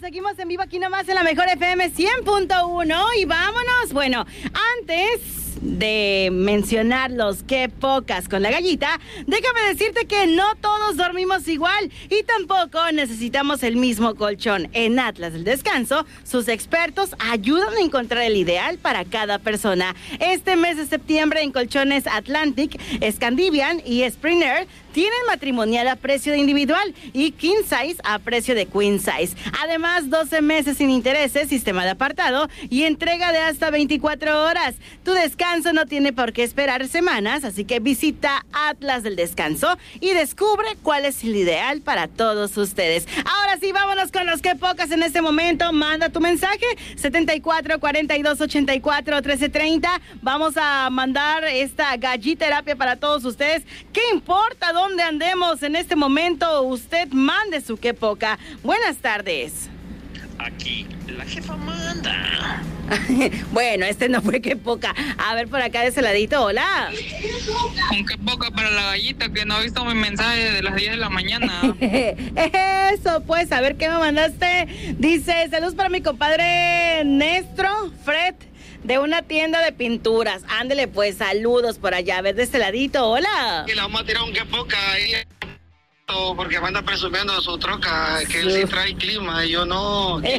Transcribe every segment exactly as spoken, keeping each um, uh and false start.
seguimos en vivo aquí nomás en la Mejor F M cien punto uno y vámonos. Bueno, antes de mencionar los qué pocas con la gallita, déjame decirte que no todos dormimos igual y tampoco necesitamos el mismo colchón. En Atlas del Descanso, sus expertos ayudan a encontrar el ideal para cada persona. Este mes de septiembre en Colchones Atlantic, Scandivian y Springer tienen matrimonial a precio de individual y king size a precio de queen size. Además, doce meses sin intereses, sistema de apartado y entrega de hasta veinticuatro horas. Tu descanso no tiene por qué esperar semanas, así que visita Atlas del Descanso y descubre cuál es el ideal para todos ustedes. Ahora sí, vámonos con los que pocas en este momento. Manda tu mensaje, setenta y cuatro, cuarenta y dos, ochenta y cuatro, trece, treinta. Vamos a mandar esta galliterapia para todos ustedes. ¿Qué importa dónde andemos en este momento? Usted mande su qué poca. Buenas tardes. Aquí la jefa manda. Bueno, este no fue qué poca. A ver, por acá de ese ladito, hola. Un qué poca para la gallita que no ha visto mi mensaje de las diez de la mañana. Eso, pues, a ver qué me mandaste. Dice, saludos para mi compadre Nestro, Fred, de una tienda de pinturas. Ándele, pues, saludos por allá. A ver, de este ladito, hola. Y la vamos a tirar un qué poca ahí, porque anda presumiendo su troca, que él sí trae clima y yo no. ¡Qué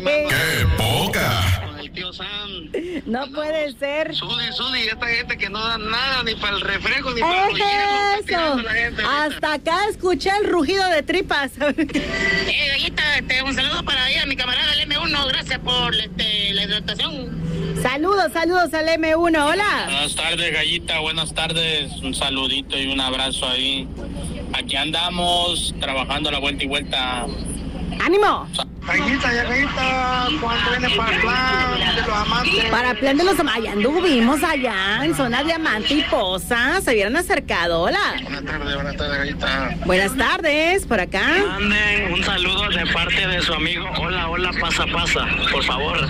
poca! Con el tío Sam. No no, puede ser. Sudi, Sudi, esta gente que no da nada ni para el refresco ni para los hielos. Eso. La gente, hasta acá escuché el rugido de tripas. Eh, gallita, este, un saludo para ella, mi camarada del eme uno, gracias por este, la hidratación. Saludos, saludos al eme uno, hola. Buenas tardes, gallita, buenas tardes. Un saludito y un abrazo ahí. Aquí andamos trabajando la vuelta y vuelta. ¡Ánimo! Gallita, ya gallita, ¿cuánto viene para el plan de los amantes? Para el plan de los amantes, allá anduvimos allá en zona Diamante y Poza, se vieron acercado, hola. Buenas tardes, buenas tardes, gallita. Buenas tardes, por acá. Manden un saludo de parte de su amigo. Hola, hola, pasa, pasa, por favor.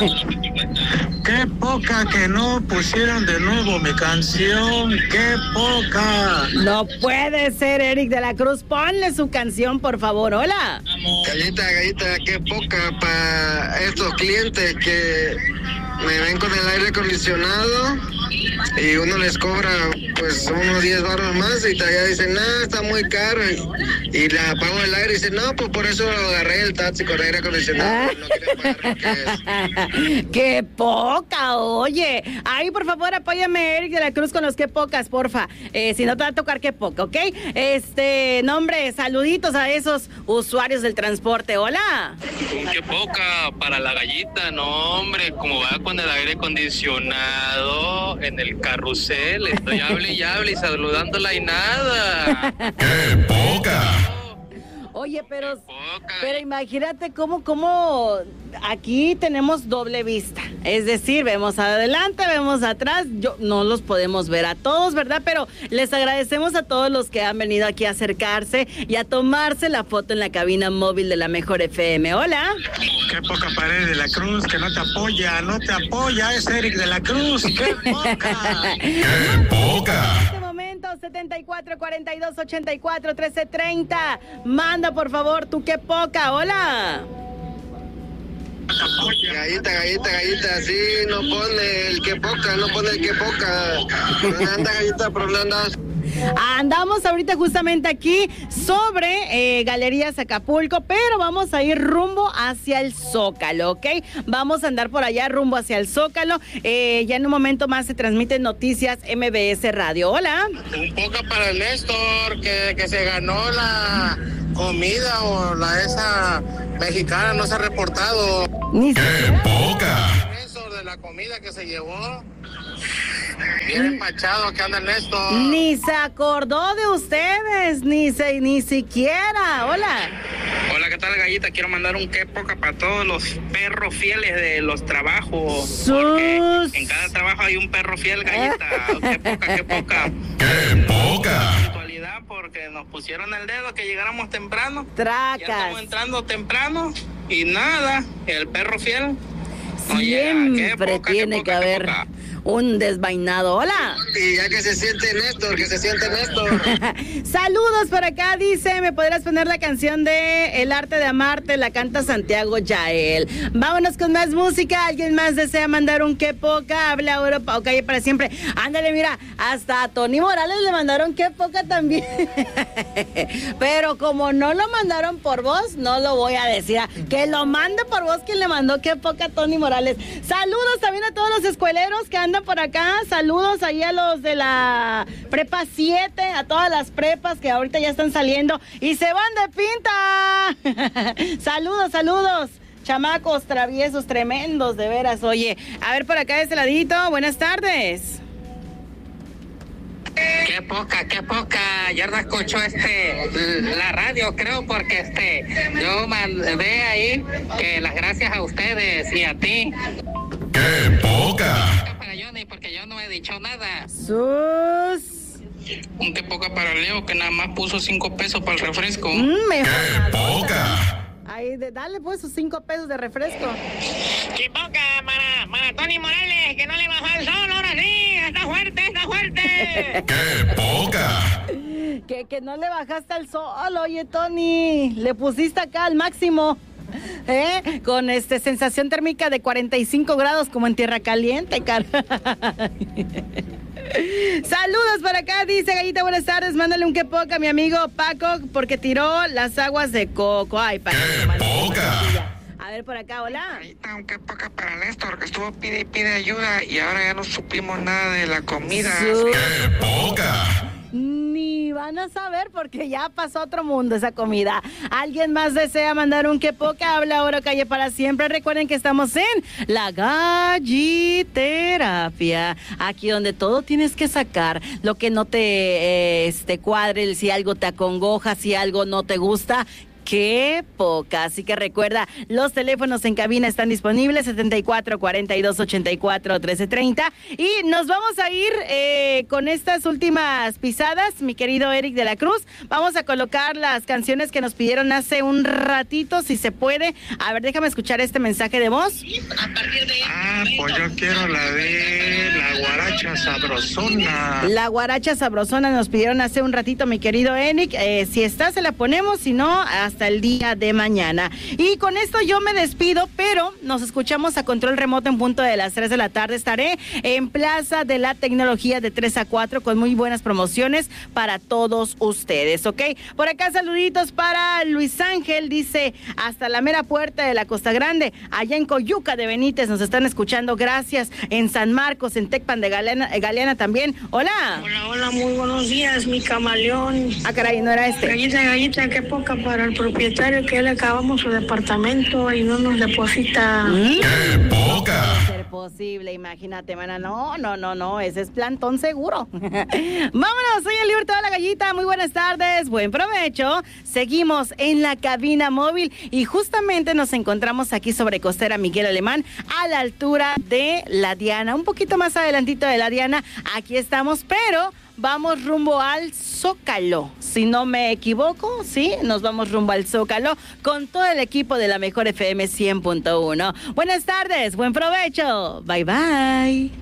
Qué poca que no pusieron de nuevo mi canción, qué poca. No puede ser, Eric de la Cruz, ponle su canción, por favor, hola. Gallita, gallita, qué poca para estos clientes que me ven con el aire acondicionado y uno les cobra pues unos diez baros más y todavía dicen, no, está muy caro y, y le apago el aire y dicen, no, pues por eso agarré el taxi con aire acondicionado, no quieren pagar lo que es. ¡Qué poca! Oye, ahí por favor apóyame, Eric de la Cruz, con los qué pocas, porfa, eh, si no te va a tocar qué poca, ¿ok? Este, nombre, saluditos a esos usuarios del transporte, hola. Qué poca para la gallita, no hombre, como va con el aire acondicionado en el carrusel, estoy hable y hable y saludándola y nada. ¡Qué poca! Oye, pero, Poca. pero imagínate cómo, cómo aquí tenemos doble vista. Es decir, vemos adelante, vemos atrás. Yo, no los podemos ver a todos, ¿verdad? Pero les agradecemos a todos los que han venido aquí a acercarse y a tomarse la foto en la cabina móvil de la Mejor F M. Hola. Qué poca pared de la Cruz que no te apoya, no te apoya, es Eric de la Cruz, qué poca. ¡Qué poca! En este momento, setenta y cuatro, cuarenta y dos, ochenta y cuatro, trece, treinta. Manda, por favor, tu qué poca. Hola. Gallita, gallita, gallita, sí, no pone el que poca, no pone el que poca. ¿Por dónde andas, gallita? ¿Por dónde andas? Andamos ahorita justamente aquí sobre eh, Galerías Acapulco, pero vamos a ir rumbo hacia el Zócalo, ¿ok? Vamos a andar por allá rumbo hacia el Zócalo. Eh, ya en un momento más se transmiten noticias M B S Radio. Hola. Un poca para el Néstor, que, que se ganó la comida o la esa mexicana, no se ha reportado. Ni ¡Qué poca! Néstor, de la comida que se llevó. Bien empachado que anda el Néstor. Ni se acordó de ustedes, ni se, ni siquiera. Hola. Hola, ¿qué tal, gallita? Quiero mandar un qué poca para todos los perros fieles de los trabajos. Sus... Porque en cada trabajo hay un perro fiel, gallita. Qué poca, qué poca. ¡Qué poca! Actualidad, porque nos pusieron el dedo que llegáramos temprano. Ya Tracas. estamos entrando temprano y nada, el perro fiel. No llega. Qué Siempre poca, qué tiene poca, que qué haber poca. un desvainado. Hola. Y ya que se siente Néstor, que se siente Néstor. Saludos por acá, dice, ¿me podrás poner la canción de El arte de amarte? La canta Santiago Yael. Vámonos con más música. ¿Alguien más desea mandar un qué poca? Habla Europa o calle para siempre. Ándale, mira, hasta a Tony Morales le mandaron qué poca también. Pero como no lo mandaron por voz, no lo voy a decir. Que lo mande por voz quien le mandó qué poca a Tony Morales. Saludos también a todos los escueleros que andan por acá. Saludos ahí a los de la prepa siete, a todas las prepas que ahorita ya están saliendo y se van de pinta. Saludos, saludos. Chamacos traviesos, tremendos, de veras. Oye, a ver por acá de ese ladito. Buenas tardes. Qué poca, qué poca. Ya no escucho este la radio, creo, porque este yo mandé ahí que las gracias a ustedes y a ti. ¡Qué poca! Para Johnny, porque yo no he dicho nada. Sus. Un qué poca para Leo, que nada más puso cinco pesos para el refresco. Mm, mejor. ¡Qué poca! Ahí, de, dale pues sus cinco pesos de refresco. Qué poca para, para Tony Morales, que no le bajó el sol, ahora sí. Está fuerte, está fuerte. ¡Qué poca! Que, que no le bajaste al sol, oye, Tony. Le pusiste acá al máximo. ¿Eh? Con este sensación térmica de cuarenta y cinco grados como en tierra caliente, cara. Saludos para acá, dice Gallita, buenas tardes, mándale un qué poca a mi amigo Paco porque tiró las aguas de coco. Ay, Paco. ¡Qué poca! A ver por acá, hola. Qué poca para Néstor, que estuvo pide y pide ayuda y ahora ya no supimos nada de la comida. Su... ¡Qué poca! Ni van a saber porque ya pasó a otro mundo esa comida. ¿Alguien más desea mandar un qué poca? Habla ahora calle para siempre. Recuerden que estamos en la galliterapia. Aquí donde todo tienes que sacar. Lo que no te eh, este, cuadre, si algo te acongoja, si algo no te gusta. Qué poca, así que recuerda, los teléfonos en cabina están disponibles, setenta y cuatro, cuarenta y dos, ochenta y cuatro, trece treinta, y nos vamos a ir eh, con estas últimas pisadas, mi querido Eric de la Cruz. Vamos a colocar las canciones que nos pidieron hace un ratito, si se puede. A ver, déjame escuchar este mensaje de voz. Ah, pues yo quiero la de la guaracha sabrosona. La guaracha sabrosona nos pidieron hace un ratito, mi querido Eric. Eh, si está, se la ponemos, si no, hasta el día de mañana. Y con esto yo me despido, pero nos escuchamos a control remoto en punto de las tres de la tarde. Estaré en Plaza de la Tecnología de tres a cuatro con muy buenas promociones para todos ustedes, ¿ok? Por acá saluditos para Luis Ángel, dice, hasta la mera puerta de la Costa Grande, allá en Coyuca de Benítez, nos están escuchando, gracias. En San Marcos, en Tecpan de Galeana, Galeana también. Hola. Hola, hola, muy buenos días, mi camaleón. Ah, caray, no era este. Gallita, gallita, qué poca para el propietario que ya le acabamos su departamento y no nos deposita. ¡Qué poca! No puede ser posible, imagínate, mana. No, no, no, no, ese es plantón seguro. Vámonos, soy el Libertad de la Gallita. Muy buenas tardes, buen provecho. Seguimos en la cabina móvil y justamente nos encontramos aquí sobre Costera Miguel Alemán, a la altura de la Diana, un poquito más adelantito de la Diana. Aquí estamos, pero vamos rumbo al Zócalo, si no me equivoco, sí, nos vamos rumbo al Zócalo con todo el equipo de la Mejor F M cien punto uno. Buenas tardes, buen provecho, bye bye.